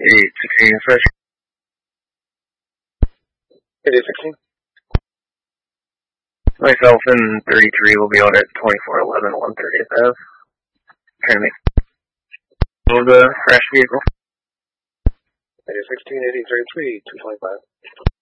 816 fresh. It is 16. Myself and 33 will be out at 2411 130th Ave. Trying to make of the crash vehicle. It is 16, 833, 225.